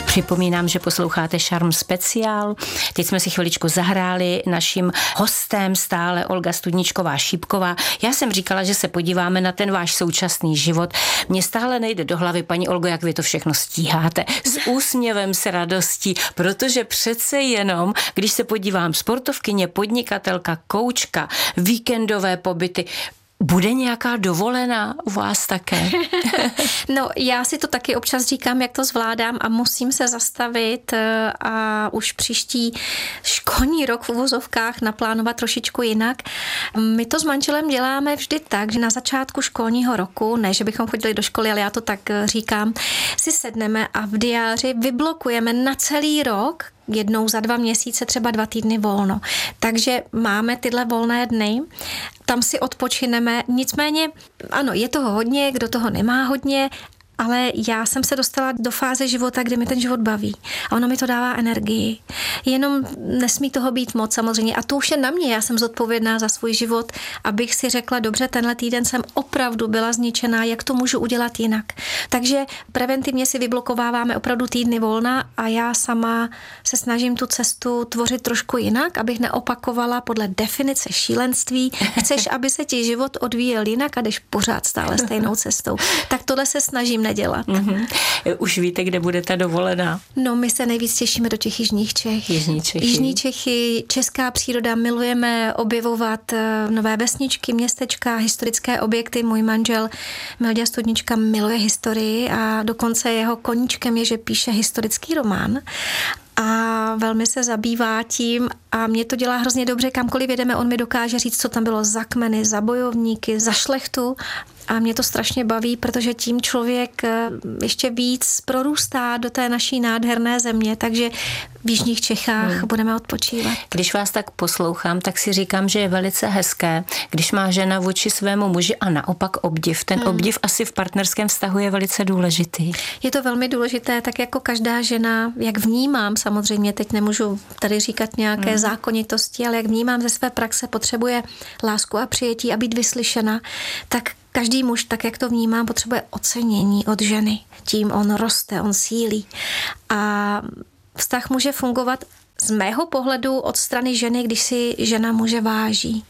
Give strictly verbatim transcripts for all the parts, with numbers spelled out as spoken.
Připomínám, že posloucháte Šarm speciál. Teď jsme si chviličku zahráli, naším hostem stále Olga Studničková-Šípková. Já jsem říkala, že se podíváme na ten váš současný život. Mně stále nejde do hlavy, paní Olgo, jak vy to všechno stíháte. S úsměvem, s radostí, protože přece jenom, když se podívám, sportovkyně, podnikatelka, koučka, víkendové pobyty, bude nějaká dovolená u vás také? No, já si to taky občas říkám, jak to zvládám a musím se zastavit a už příští školní rok v uvozovkách naplánovat trošičku jinak. My to s manželem děláme vždy tak, že na začátku školního roku, ne, že bychom chodili do školy, ale já to tak říkám, si sedneme a v diáři vyblokujeme na celý rok, jednou za dva měsíce, třeba dva týdny volno. Takže máme tyhle volné dny, tam si odpočineme, nicméně, ano, je toho hodně, kdo toho nemá hodně, ale já jsem se dostala do fáze života, kdy mi ten život baví. A ono mi to dává energii. Jenom nesmí toho být moc samozřejmě. A to už je na mě. Já jsem zodpovědná za svůj život, abych si řekla, dobře, tenhle týden jsem opravdu byla zničená, jak to můžu udělat jinak. Takže preventivně si vyblokováváme opravdu týdny volna a já sama se snažím tu cestu tvořit trošku jinak, abych neopakovala podle definice šílenství. Chceš, aby se ti život odvíjel jinak a jdeš pořád stále stejnou cestou. Tak tohle se snažím nedělat. Mm-hmm. Už víte, kde bude ta dovolená? No, my se nejvíc těšíme do těch jižních Čech. Jižní Čechy. Jižní Čechy, česká příroda, milujeme objevovat nové vesničky, městečka, historické objekty. Můj manžel Milda Studnička miluje historii a dokonce jeho koníčkem je, že píše historický román. A velmi se zabývá tím a mě to dělá hrozně dobře, kamkoliv jedeme, on mi dokáže říct, co tam bylo za kmeny, za bojovníky, za šlechtu a mě to strašně baví, protože tím člověk ještě víc prorůstá do té naší nádherné země, takže v jižních Čechách hmm. budeme odpočívat. Když vás tak poslouchám, tak si říkám, že je velice hezké, když má žena vůči svému muži a naopak obdiv. Ten hmm. obdiv asi v partnerském vztahu je velice důležitý. Je to velmi důležité, tak jako každá žena, jak vnímám, samozřejmě teď nemůžu tady říkat nějaké hmm. zákonitosti, ale jak vnímám ze své praxe, potřebuje lásku a přijetí a být vyslyšena, tak každý muž, tak jak to vnímám, potřebuje ocenění od ženy. Tím on roste, on sílí. A vztah může fungovat z mého pohledu od strany ženy, když si žena muže váží.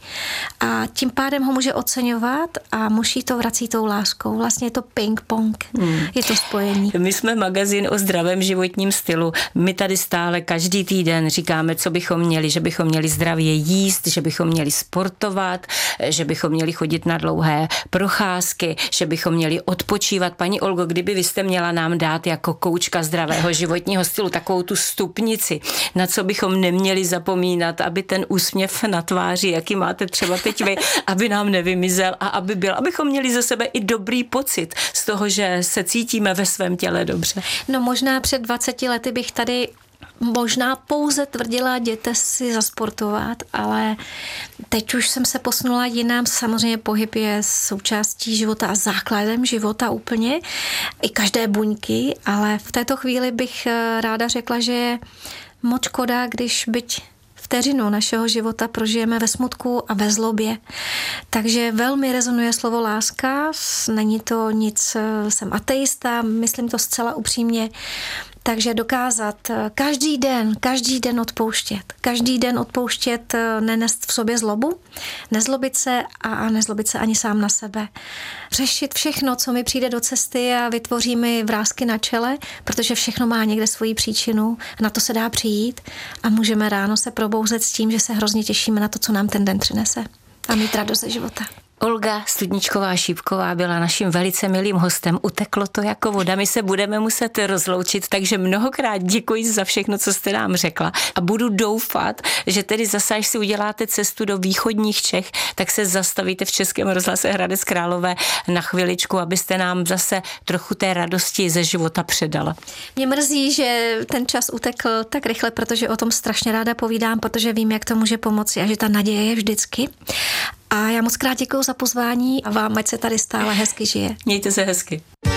A tím pádem ho může oceňovat a muž jí to vrací tou láskou. Vlastně je to ping-pong. Hmm. Je to spojení. My jsme magazín o zdravém životním stylu. My tady stále každý týden říkáme, co bychom měli, že bychom měli zdravě jíst, že bychom měli sportovat, že bychom měli chodit na dlouhé procházky, že bychom měli odpočívat. Paní Olgo, kdyby vy jste měla nám dát jako koučka zdravého životního stylu takovou tu stupnici, na co bychom neměli zapomínat, aby ten úsměv na tváři, jaký máte třeba teď vy, aby nám nevymizel a aby byl, abychom měli ze sebe i dobrý pocit z toho, že se cítíme ve svém těle dobře. No možná před dvaceti lety bych tady možná pouze tvrdila, jděte si zasportovat, ale teď už jsem se posunula jinam. Samozřejmě pohyb je součástí života a základem života úplně, i každé buňky, ale v této chvíli bych ráda řekla, že je moc škoda, když byť vteřinu našeho života prožijeme ve smutku a ve zlobě. Takže velmi rezonuje slovo láska, není to nic, jsem ateista, myslím to zcela upřímně, takže dokázat každý den, každý den odpouštět. Každý den odpouštět, nenést v sobě zlobu, nezlobit se a nezlobit se ani sám na sebe. Řešit všechno, co mi přijde do cesty a vytvoří mi vrásky na čele, protože všechno má někde svoji příčinu, na to se dá přijít a můžeme ráno se probouzet s tím, že se hrozně těšíme na to, co nám ten den přinese a mít radost ze života. Olga Studničková-Šípková byla naším velice milým hostem. Uteklo to jako voda, my se budeme muset rozloučit, takže mnohokrát děkuji za všechno, co jste nám řekla a budu doufat, že tedy zase, až si uděláte cestu do východních Čech, tak se zastavíte v Českém rozhlase Hradec Králové na chviličku, abyste nám zase trochu té radosti ze života předala. Mě mrzí, že ten čas utekl tak rychle, protože o tom strašně ráda povídám, protože vím, jak to může pomoci a že ta naděje je vždycky. A já moc krát děkuju za pozvání a vám, ať se tady stále hezky žije. Mějte se hezky.